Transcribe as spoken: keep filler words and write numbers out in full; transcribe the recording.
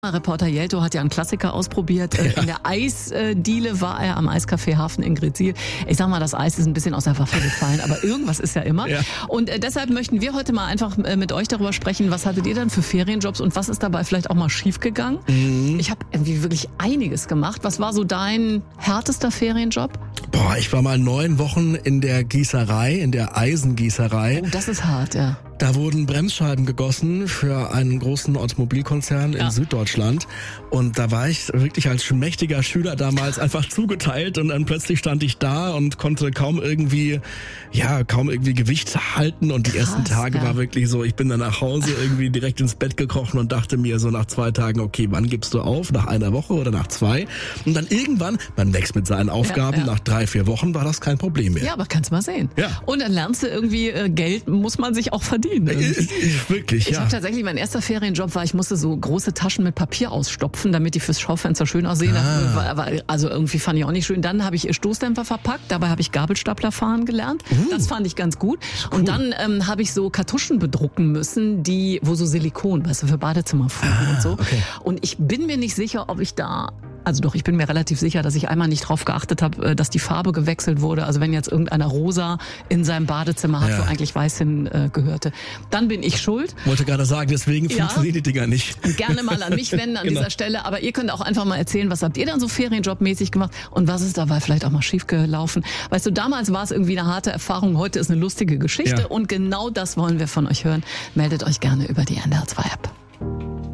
Reporter Jelto hat ja einen Klassiker ausprobiert. Ja. In der Eisdiele war er am Eiscafé Hafen in Gretzil. Ich sag mal, das Eis ist ein bisschen aus der Waffe gefallen, aber irgendwas ist ja immer. Ja. Und äh, deshalb möchten wir heute mal einfach äh, mit euch darüber sprechen, was hattet ihr denn für Ferienjobs und was ist dabei vielleicht auch mal schiefgegangen? Mhm. Ich habe irgendwie wirklich einiges gemacht. Was war so dein härtester Ferienjob? Boah, ich war mal neun Wochen in der Gießerei, in der Eisengießerei. Oh, das ist hart, ja. Da wurden Bremsscheiben gegossen für einen großen Automobilkonzern in ja. Süddeutschland. Und da war ich wirklich als schmächtiger Schüler damals einfach zugeteilt und dann plötzlich stand ich da und konnte kaum irgendwie, ja, kaum irgendwie Gewicht halten. Und die Krass, ersten Tage ja. war wirklich so, ich bin dann nach Hause irgendwie direkt ins Bett gekrochen und dachte mir so nach zwei Tagen, okay, wann gibst du auf? Nach einer Woche oder nach zwei? Und dann irgendwann, man wächst mit seinen Aufgaben, ja, ja. nach drei, vier Wochen war das kein Problem mehr. Ja, aber kannst mal sehen. Ja. Und dann lernst du irgendwie, äh, Geld muss man sich auch verdienen. Wirklich, ich ja. habe tatsächlich, mein erster Ferienjob war, ich musste so große Taschen mit Papier ausstopfen, damit die fürs Schaufenster schön aussehen. Ah. Also irgendwie fand ich auch nicht schön. Dann habe ich Stoßdämpfer verpackt, dabei habe ich Gabelstapler fahren gelernt. Uh. Das fand ich ganz gut. Cool. Und dann ähm, habe ich so Kartuschen bedrucken müssen, die, wo so Silikon, weißt du, für Badezimmerfugen ah, und so. Okay. Und ich bin mir nicht sicher, ob ich da... Also doch, ich bin mir relativ sicher, dass ich einmal nicht drauf geachtet habe, dass die Farbe gewechselt wurde. Also wenn jetzt irgendeiner rosa in seinem Badezimmer hat, ja. wo eigentlich weiß hin äh, gehörte, dann bin ich schuld. Wollte gerade sagen, deswegen ja. funktionieren die Dinger nicht. Gerne mal an mich wenden an genau. dieser Stelle. Aber ihr könnt auch einfach mal erzählen, was habt ihr dann so Ferienjobmäßig gemacht und was ist dabei vielleicht auch mal schief gelaufen. Weißt du, damals war es irgendwie eine harte Erfahrung, heute ist eine lustige Geschichte ja. und genau das wollen wir von euch hören. Meldet euch gerne über die N D R zwei App.